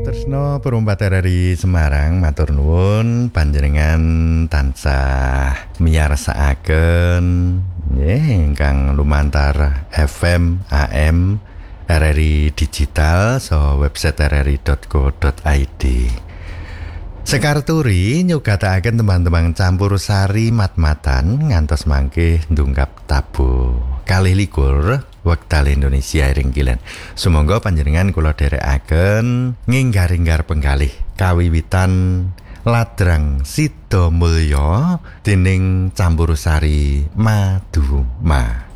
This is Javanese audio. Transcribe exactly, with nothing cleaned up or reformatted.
Tresno perumpat R R I Semarang matur nuwun panjenengan tansah miyarsakaken nggih ingkang lumantar F M, A M, R R I digital so website r r i dot co dot i d. Sekarturi nyugatakaken teman-teman campur sari mat-matan ngantos mangke ndungkap tabuh kalih likur wekdal Indonesia ing kilen. Sumangga panjenengan kula dherekaken nginggar-inggar penggalih kawiwitan Ladrang Sida Mulya dening campur sari Maduma.